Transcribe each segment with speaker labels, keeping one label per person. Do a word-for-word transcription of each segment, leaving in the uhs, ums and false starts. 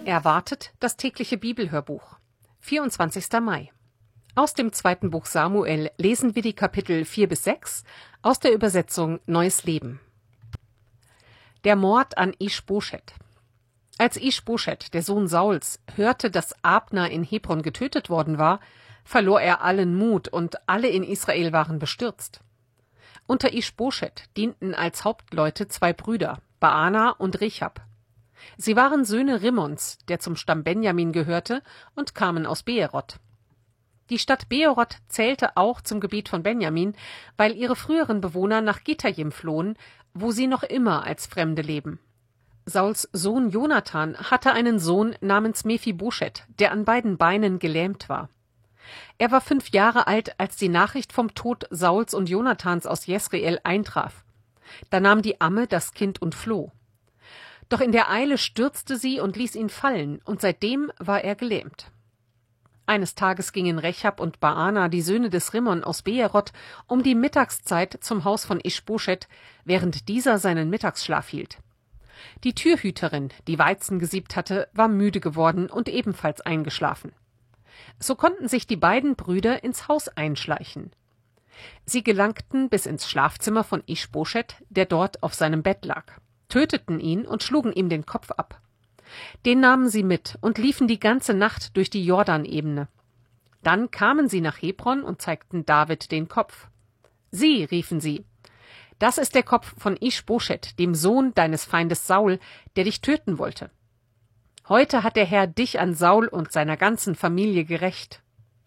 Speaker 1: Erwartet das tägliche Bibelhörbuch. vierundzwanzigster Mai. Aus dem zweiten Buch Samuel lesen wir die Kapitel vier bis sechs aus der Übersetzung Neues Leben. Der Mord an Isch-Boschet. Als Isch-Boschet, der Sohn Sauls, hörte, dass Abner in Hebron getötet worden war, verlor er allen Mut und alle in Israel waren bestürzt. Unter Isch-Boschet dienten als Hauptleute zwei Brüder, Baana und Rechab. Sie waren Söhne Rimmons, der zum Stamm Benjamin gehörte, und kamen aus Beeroth. Die Stadt Beeroth zählte auch zum Gebiet von Benjamin, weil ihre früheren Bewohner nach Gitajim flohen, wo sie noch immer als Fremde leben. Sauls Sohn Jonathan hatte einen Sohn namens Mephiboschet, der an beiden Beinen gelähmt war. Er war fünf Jahre alt, als die Nachricht vom Tod Sauls und Jonathans aus Jesreel eintraf. Da nahm die Amme das Kind und floh. Doch in der Eile stürzte sie und ließ ihn fallen, und seitdem war er gelähmt. Eines Tages gingen Rechab und Baana, die Söhne des Rimmon aus Beeroth, um die Mittagszeit zum Haus von Isch-Boschet, während dieser seinen Mittagsschlaf hielt. Die Türhüterin, die Weizen gesiebt hatte, war müde geworden und ebenfalls eingeschlafen. So konnten sich die beiden Brüder ins Haus einschleichen. Sie gelangten bis ins Schlafzimmer von Isch-Boschet, der dort auf seinem Bett lag, töteten ihn und schlugen ihm den Kopf ab. Den nahmen sie mit und liefen die ganze Nacht durch die Jordanebene. Dann kamen sie nach Hebron und zeigten David den Kopf. »Sieh«, riefen sie, »das ist der Kopf von Isch-Boschet, dem Sohn deines Feindes Saul, der dich töten wollte. Heute hat der Herr dich an Saul und seiner ganzen Familie gerächt.«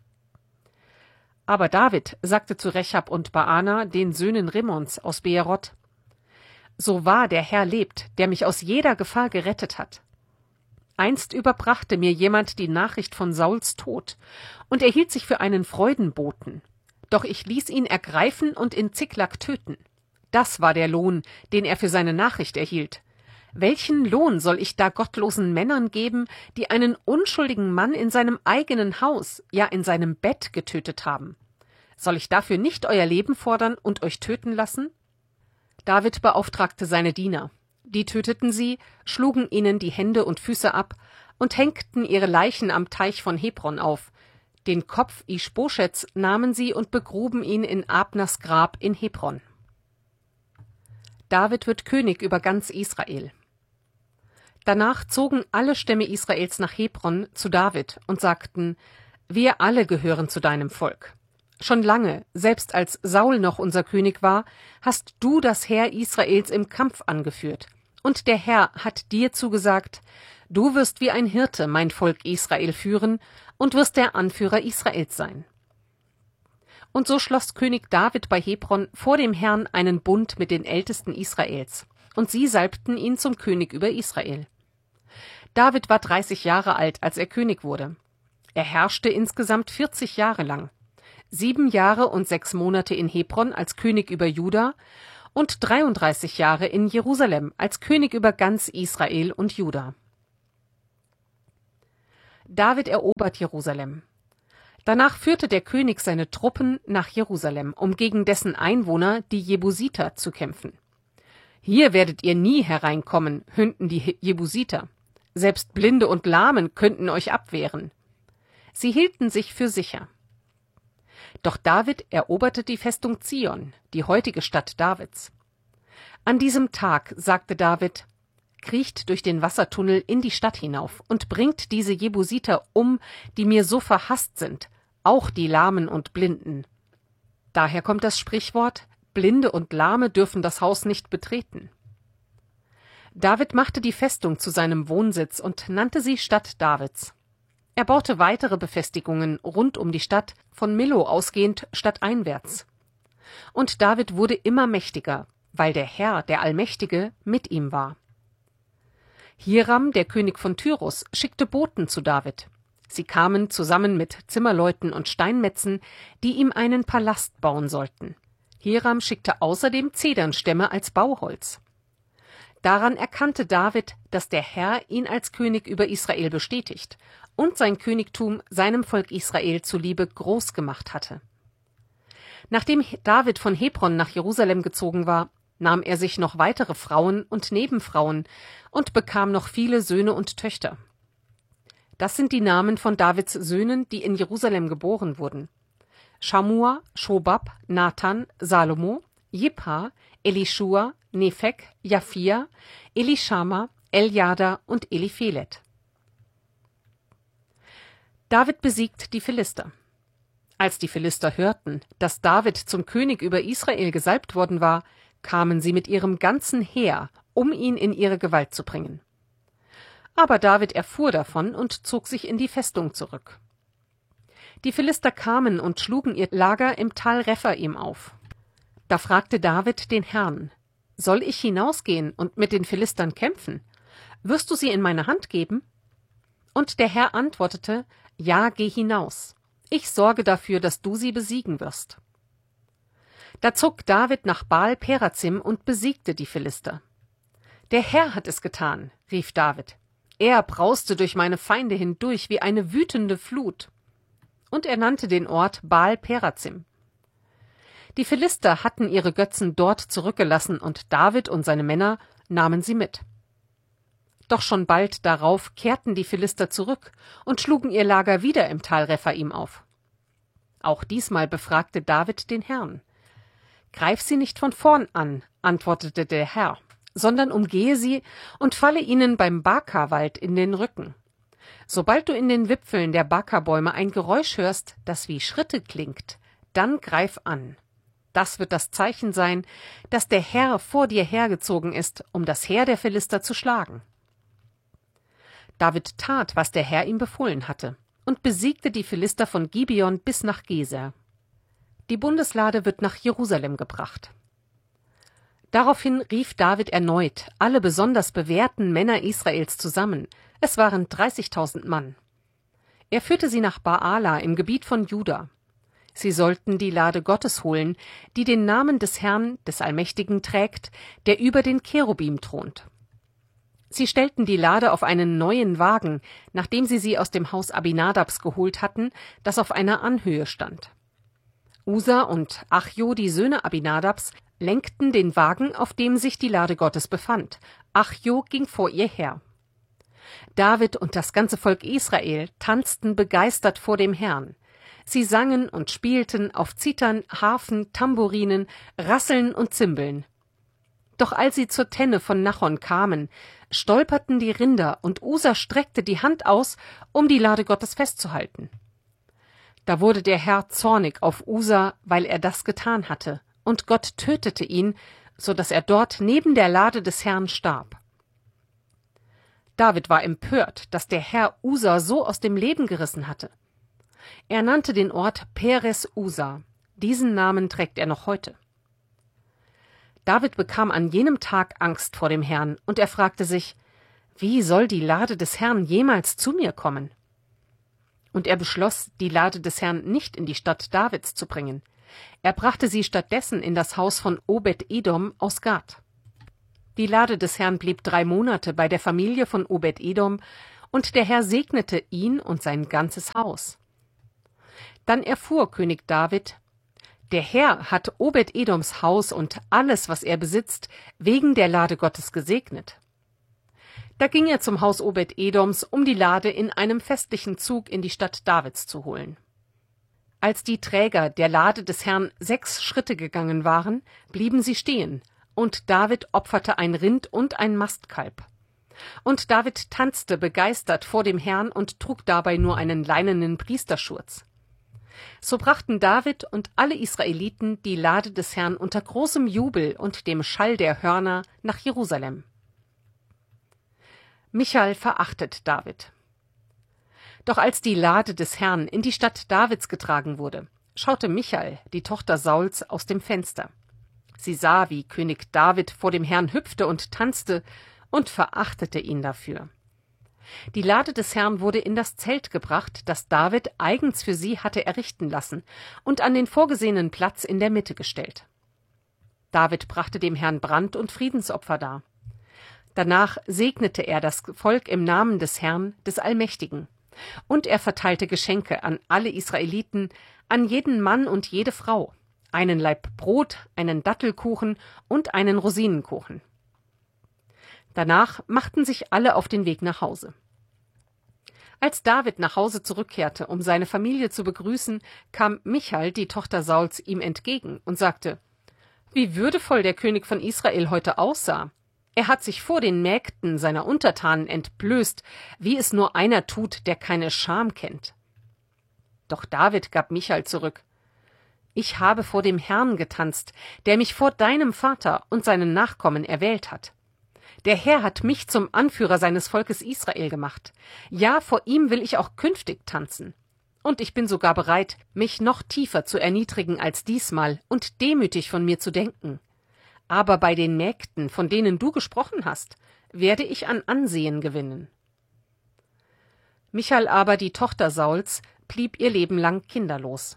Speaker 1: Aber David sagte zu Rechab und Baana, den Söhnen Rimmons aus Beeroth: »So wahr der Herr lebt, der mich aus jeder Gefahr gerettet hat. Einst überbrachte mir jemand die Nachricht von Sauls Tod, und er hielt sich für einen Freudenboten. Doch ich ließ ihn ergreifen und in Ziklag töten. Das war der Lohn, den er für seine Nachricht erhielt. Welchen Lohn soll ich da gottlosen Männern geben, die einen unschuldigen Mann in seinem eigenen Haus, ja in seinem Bett getötet haben? Soll ich dafür nicht euer Leben fordern und euch töten lassen?« David beauftragte seine Diener. Die töteten sie, schlugen ihnen die Hände und Füße ab und hängten ihre Leichen am Teich von Hebron auf. Den Kopf Isch-Boschets nahmen sie und begruben ihn in Abners Grab in Hebron. David wird König über ganz Israel. Danach zogen alle Stämme Israels nach Hebron zu David und sagten: »Wir alle gehören zu deinem Volk. Schon lange, selbst als Saul noch unser König war, hast du das Heer Israels im Kampf angeführt. Und der Herr hat dir zugesagt: Du wirst wie ein Hirte mein Volk Israel führen und wirst der Anführer Israels sein.« Und so schloss König David bei Hebron vor dem Herrn einen Bund mit den Ältesten Israels, und sie salbten ihn zum König über Israel. David war dreißig Jahre alt, als er König wurde. Er herrschte insgesamt vierzig Jahre lang. Sieben Jahre und sechs Monate in Hebron als König über Juda und dreiunddreißig Jahre in Jerusalem als König über ganz Israel und Juda. David erobert Jerusalem. Danach führte der König seine Truppen nach Jerusalem, um gegen dessen Einwohner, die Jebusiter, zu kämpfen. »Hier werdet ihr nie hereinkommen«, höhnten die Jebusiter. »Selbst Blinde und Lahmen könnten euch abwehren.« Sie hielten sich für sicher. Doch David eroberte die Festung Zion, die heutige Stadt Davids. An diesem Tag sagte David: »Kriecht durch den Wassertunnel in die Stadt hinauf und bringt diese Jebusiter um, die mir so verhasst sind, auch die Lahmen und Blinden.« Daher kommt das Sprichwort: Blinde und Lahme dürfen das Haus nicht betreten. David machte die Festung zu seinem Wohnsitz und nannte sie Stadt Davids. Er baute weitere Befestigungen rund um die Stadt, von Millo ausgehend stadteinwärts. Und David wurde immer mächtiger, weil der Herr, der Allmächtige, mit ihm war. Hiram, der König von Tyrus, schickte Boten zu David. Sie kamen zusammen mit Zimmerleuten und Steinmetzen, die ihm einen Palast bauen sollten. Hiram schickte außerdem Zedernstämme als Bauholz. Daran erkannte David, dass der Herr ihn als König über Israel bestätigt und sein Königtum seinem Volk Israel zuliebe groß gemacht hatte. Nachdem David von Hebron nach Jerusalem gezogen war, nahm er sich noch weitere Frauen und Nebenfrauen und bekam noch viele Söhne und Töchter. Das sind die Namen von Davids Söhnen, die in Jerusalem geboren wurden: Schamua, Schobab, Nathan, Salomo, Jipha, Elischua, Nephek, Japhia, Elischama, Eljada und Eliphelet. David besiegt die Philister. Als die Philister hörten, dass David zum König über Israel gesalbt worden war, kamen sie mit ihrem ganzen Heer, um ihn in ihre Gewalt zu bringen. Aber David erfuhr davon und zog sich in die Festung zurück. Die Philister kamen und schlugen ihr Lager im Tal Rephaim auf. Da fragte David den Herrn: Soll ich hinausgehen und mit den Philistern kämpfen? Wirst du sie in meine Hand geben? Und der Herr antwortete: Ja, geh hinaus. Ich sorge dafür, dass du sie besiegen wirst. Da zog David nach Baal-Perazim und besiegte die Philister. Der Herr hat es getan, rief David. Er brauste durch meine Feinde hindurch wie eine wütende Flut. Und er nannte den Ort Baal-Perazim. Die Philister hatten ihre Götzen dort zurückgelassen und David und seine Männer nahmen sie mit. Doch schon bald darauf kehrten die Philister zurück und schlugen ihr Lager wieder im Tal Rephaim auf. Auch diesmal befragte David den Herrn. Greif sie nicht von vorn an, antwortete der Herr, sondern umgehe sie und falle ihnen beim Baka-Wald in den Rücken. Sobald du in den Wipfeln der Baka-Bäume ein Geräusch hörst, das wie Schritte klingt, dann greif an. Das wird das Zeichen sein, dass der Herr vor dir hergezogen ist, um das Heer der Philister zu schlagen. David tat, was der Herr ihm befohlen hatte, und besiegte die Philister von Gibeon bis nach Geser. Die Bundeslade wird nach Jerusalem gebracht. Daraufhin rief David erneut alle besonders bewährten Männer Israels zusammen. Es waren dreißigtausend Mann. Er führte sie nach Baala im Gebiet von Juda. Sie sollten die Lade Gottes holen, die den Namen des Herrn, des Allmächtigen, trägt, der über den Cherubim thront. Sie stellten die Lade auf einen neuen Wagen, nachdem sie sie aus dem Haus Abinadabs geholt hatten, das auf einer Anhöhe stand. Usa und Achjo, die Söhne Abinadabs, lenkten den Wagen, auf dem sich die Lade Gottes befand. Achjo ging vor ihr her. David und das ganze Volk Israel tanzten begeistert vor dem Herrn. Sie sangen und spielten auf Zithern, Harfen, Tamburinen, Rasseln und Zimbeln. Doch als sie zur Tenne von Nachon kamen, stolperten die Rinder und Usa streckte die Hand aus, um die Lade Gottes festzuhalten. Da wurde der Herr zornig auf Usa, weil er das getan hatte, und Gott tötete ihn, so dass er dort neben der Lade des Herrn starb. David war empört, dass der Herr Usa so aus dem Leben gerissen hatte. Er nannte den Ort Peres Usa. Diesen Namen trägt er noch heute. David bekam an jenem Tag Angst vor dem Herrn, und er fragte sich: Wie soll die Lade des Herrn jemals zu mir kommen? Und er beschloss, die Lade des Herrn nicht in die Stadt Davids zu bringen. Er brachte sie stattdessen in das Haus von Obed-Edom aus Gat. Die Lade des Herrn blieb drei Monate bei der Familie von Obed-Edom, und der Herr segnete ihn und sein ganzes Haus. Dann erfuhr König David: Der Herr hat Obed-Edoms Haus und alles, was er besitzt, wegen der Lade Gottes gesegnet. Da ging er zum Haus Obed-Edoms, um die Lade in einem festlichen Zug in die Stadt Davids zu holen. Als die Träger der Lade des Herrn sechs Schritte gegangen waren, blieben sie stehen, und David opferte ein Rind und ein Mastkalb. Und David tanzte begeistert vor dem Herrn und trug dabei nur einen leinenen Priesterschurz. So brachten David und alle Israeliten die Lade des Herrn unter großem Jubel und dem Schall der Hörner nach Jerusalem. Michal verachtet David. Doch als die Lade des Herrn in die Stadt Davids getragen wurde, schaute Michal, die Tochter Sauls, aus dem Fenster. Sie sah, wie König David vor dem Herrn hüpfte und tanzte, und verachtete ihn dafür. Die Lade des Herrn wurde in das Zelt gebracht, das David eigens für sie hatte errichten lassen, und an den vorgesehenen Platz in der Mitte gestellt. David brachte dem Herrn Brand- und Friedensopfer dar. Danach segnete er das Volk im Namen des Herrn, des Allmächtigen. Und er verteilte Geschenke an alle Israeliten, an jeden Mann und jede Frau, einen Laib Brot, einen Dattelkuchen und einen Rosinenkuchen. Danach machten sich alle auf den Weg nach Hause. Als David nach Hause zurückkehrte, um seine Familie zu begrüßen, kam Michal, die Tochter Sauls, ihm entgegen und sagte: Wie würdevoll der König von Israel heute aussah! Er hat sich vor den Mägden seiner Untertanen entblößt, wie es nur einer tut, der keine Scham kennt. Doch David gab Michal zurück: Ich habe vor dem Herrn getanzt, der mich vor deinem Vater und seinen Nachkommen erwählt hat. Der Herr hat mich zum Anführer seines Volkes Israel gemacht. Ja, vor ihm will ich auch künftig tanzen. Und ich bin sogar bereit, mich noch tiefer zu erniedrigen als diesmal und demütig von mir zu denken. Aber bei den Mägden, von denen du gesprochen hast, werde ich an Ansehen gewinnen. Michal aber, die Tochter Sauls, blieb ihr Leben lang kinderlos.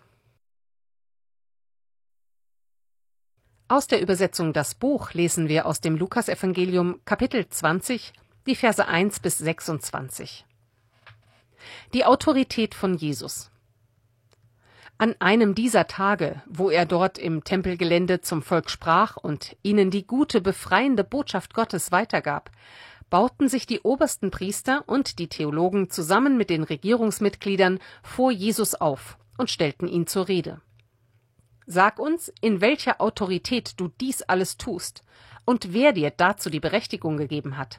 Speaker 1: Aus der Übersetzung Das Buch lesen wir aus dem Lukasevangelium Kapitel zwanzig, die Verse eins bis sechsundzwanzig. Die Autorität von Jesus. An einem dieser Tage, wo er dort im Tempelgelände zum Volk sprach und ihnen die gute, befreiende Botschaft Gottes weitergab, bauten sich die obersten Priester und die Theologen zusammen mit den Regierungsmitgliedern vor Jesus auf und stellten ihn zur Rede. Sag uns, in welcher Autorität du dies alles tust und wer dir dazu die Berechtigung gegeben hat.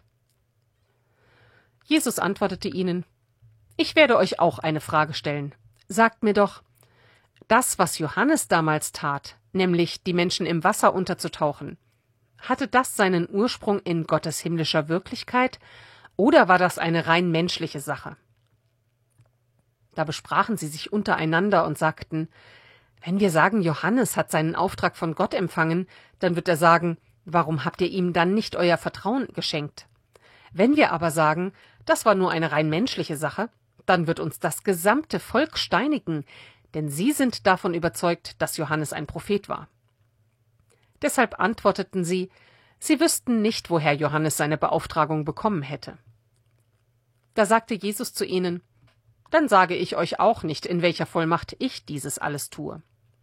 Speaker 1: Jesus antwortete ihnen: Ich werde euch auch eine Frage stellen. Sagt mir doch, das, was Johannes damals tat, nämlich die Menschen im Wasser unterzutauchen, hatte das seinen Ursprung in Gottes himmlischer Wirklichkeit oder war das eine rein menschliche Sache? Da besprachen sie sich untereinander und sagten: Wenn wir sagen, Johannes hat seinen Auftrag von Gott empfangen, dann wird er sagen: Warum habt ihr ihm dann nicht euer Vertrauen geschenkt? Wenn wir aber sagen, das war nur eine rein menschliche Sache, dann wird uns das gesamte Volk steinigen, denn sie sind davon überzeugt, dass Johannes ein Prophet war. Deshalb antworteten sie, sie wüssten nicht, woher Johannes seine Beauftragung bekommen hätte. Da sagte Jesus zu ihnen: Dann sage ich euch auch nicht, in welcher Vollmacht ich dieses alles tue.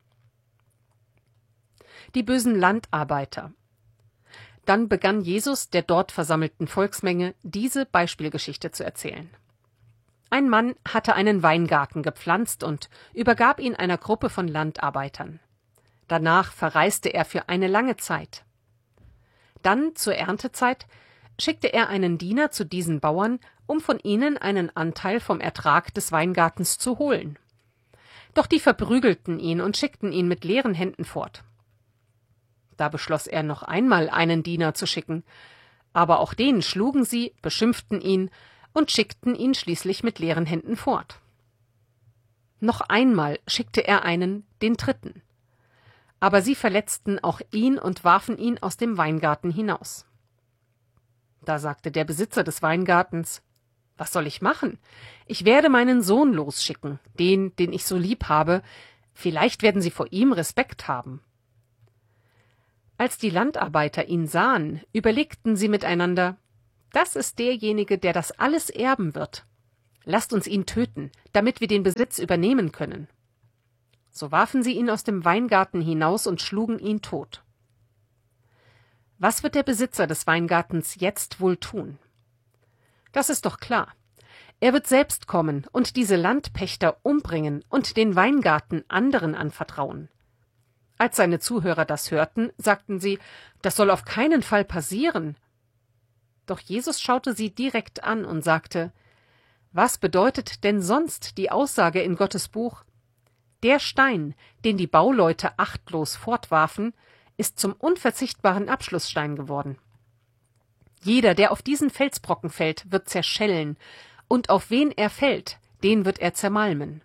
Speaker 1: Die bösen Landarbeiter. Dann begann Jesus, der dort versammelten Volksmenge, diese Beispielgeschichte zu erzählen. Ein Mann hatte einen Weingarten gepflanzt und übergab ihn einer Gruppe von Landarbeitern. Danach verreiste er für eine lange Zeit. Dann, zur Erntezeit, schickte er einen Diener zu diesen Bauern, um von ihnen einen Anteil vom Ertrag des Weingartens zu holen. Doch die verprügelten ihn und schickten ihn mit leeren Händen fort. Da beschloss er noch einmal, einen Diener zu schicken, aber auch den schlugen sie, beschimpften ihn und schickten ihn schließlich mit leeren Händen fort. Noch einmal schickte er einen, den dritten. Aber sie verletzten auch ihn und warfen ihn aus dem Weingarten hinaus. Da sagte der Besitzer des Weingartens: Was soll ich machen? Ich werde meinen Sohn losschicken, den, den ich so lieb habe. Vielleicht werden sie vor ihm Respekt haben. Als die Landarbeiter ihn sahen, überlegten sie miteinander: Das ist derjenige, der das alles erben wird. Lasst uns ihn töten, damit wir den Besitz übernehmen können. So warfen sie ihn aus dem Weingarten hinaus und schlugen ihn tot. Was wird der Besitzer des Weingartens jetzt wohl tun? Das ist doch klar. Er wird selbst kommen und diese Landpächter umbringen und den Weingarten anderen anvertrauen. Als seine Zuhörer das hörten, sagten sie: Das soll auf keinen Fall passieren. Doch Jesus schaute sie direkt an und sagte: Was bedeutet denn sonst die Aussage in Gottes Buch? Der Stein, den die Bauleute achtlos fortwarfen, ist zum unverzichtbaren Abschlussstein geworden. Jeder, der auf diesen Felsbrocken fällt, wird zerschellen, und auf wen er fällt, den wird er zermalmen.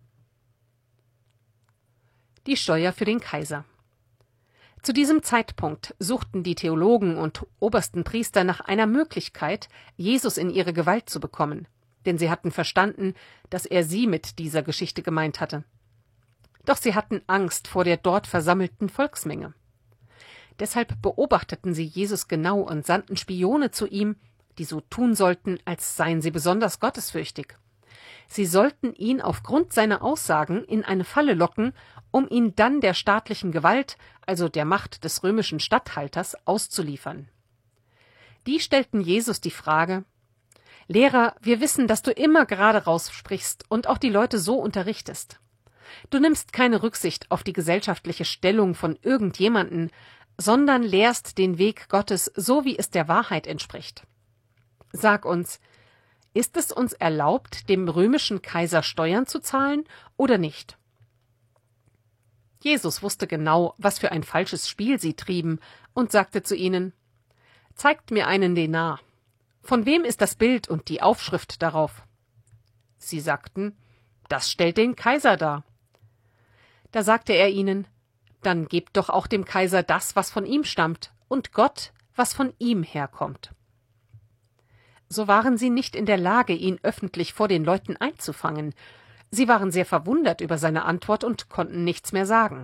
Speaker 1: Die Steuer für den Kaiser. Zu diesem Zeitpunkt suchten die Theologen und obersten Priester nach einer Möglichkeit, Jesus in ihre Gewalt zu bekommen, denn sie hatten verstanden, dass er sie mit dieser Geschichte gemeint hatte. Doch sie hatten Angst vor der dort versammelten Volksmenge. Deshalb beobachteten sie Jesus genau und sandten Spione zu ihm, die so tun sollten, als seien sie besonders gottesfürchtig. Sie sollten ihn aufgrund seiner Aussagen in eine Falle locken, um ihn dann der staatlichen Gewalt, also der Macht des römischen Statthalters, auszuliefern. Die stellten Jesus die Frage: Lehrer, wir wissen, dass du immer gerade raussprichst und auch die Leute so unterrichtest. Du nimmst keine Rücksicht auf die gesellschaftliche Stellung von irgendjemanden, sondern lehrst den Weg Gottes so, wie es der Wahrheit entspricht. Sag uns, ist es uns erlaubt, dem römischen Kaiser Steuern zu zahlen oder nicht? Jesus wusste genau, was für ein falsches Spiel sie trieben, und sagte zu ihnen: Zeigt mir einen Denar. Von wem ist das Bild und die Aufschrift darauf? Sie sagten: Das stellt den Kaiser dar. Da sagte er ihnen: Dann gebt doch auch dem Kaiser das, was von ihm stammt, und Gott, was von ihm herkommt. So waren sie nicht in der Lage, ihn öffentlich vor den Leuten einzufangen. Sie waren sehr verwundert über seine Antwort und konnten nichts mehr sagen.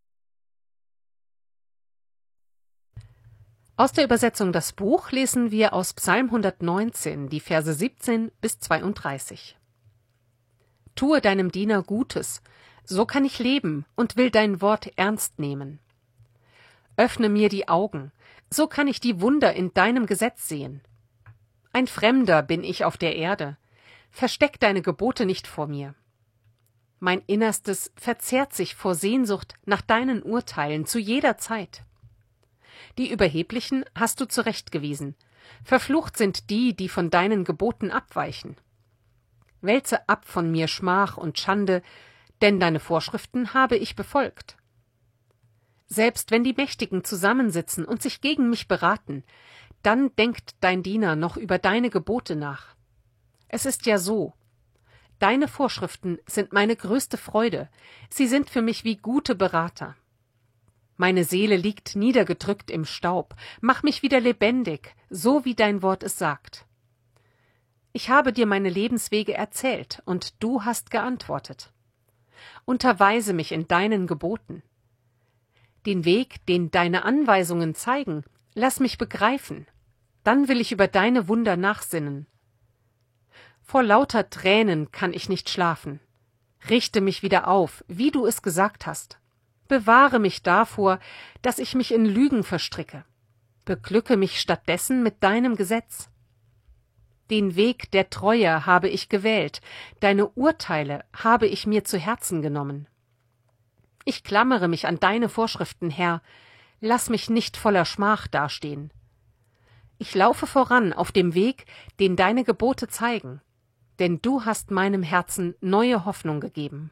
Speaker 1: Aus der Übersetzung Das Buch lesen wir aus Psalm hundertneunzehn, die Verse siebzehn bis zweiunddreißig. Tue deinem Diener Gutes, so kann ich leben und will dein Wort ernst nehmen. Öffne mir die Augen, so kann ich die Wunder in deinem Gesetz sehen. Ein Fremder bin ich auf der Erde, versteck deine Gebote nicht vor mir. Mein Innerstes verzehrt sich vor Sehnsucht nach deinen Urteilen zu jeder Zeit. Die Überheblichen hast du zurechtgewiesen, verflucht sind die, die von deinen Geboten abweichen. Wälze ab von mir Schmach und Schande, denn deine Vorschriften habe ich befolgt. Selbst wenn die Mächtigen zusammensitzen und sich gegen mich beraten, dann denkt dein Diener noch über deine Gebote nach. Es ist ja so: Deine Vorschriften sind meine größte Freude, sie sind für mich wie gute Berater. Meine Seele liegt niedergedrückt im Staub, mach mich wieder lebendig, so wie dein Wort es sagt. Ich habe dir meine Lebenswege erzählt, und du hast geantwortet. Unterweise mich in deinen Geboten. Den Weg, den deine Anweisungen zeigen, lass mich begreifen, dann will ich über deine Wunder nachsinnen. Vor lauter Tränen kann ich nicht schlafen. Richte mich wieder auf, wie du es gesagt hast. Bewahre mich davor, dass ich mich in Lügen verstricke. Beglücke mich stattdessen mit deinem Gesetz. Den Weg der Treue habe ich gewählt, deine Urteile habe ich mir zu Herzen genommen. Ich klammere mich an deine Vorschriften, Herr, lass mich nicht voller Schmach dastehen. Ich laufe voran auf dem Weg, den deine Gebote zeigen, denn du hast meinem Herzen neue Hoffnung gegeben.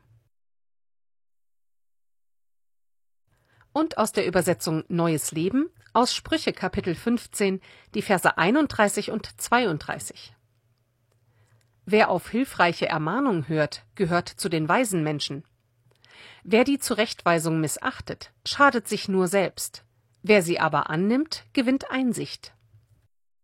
Speaker 1: Und aus der Übersetzung Neues Leben, aus Sprüche Kapitel fünfzehn, die Verse einunddreißig und zweiunddreißig. Wer auf hilfreiche Ermahnung hört, gehört zu den weisen Menschen. Wer die Zurechtweisung missachtet, schadet sich nur selbst. Wer sie aber annimmt, gewinnt Einsicht.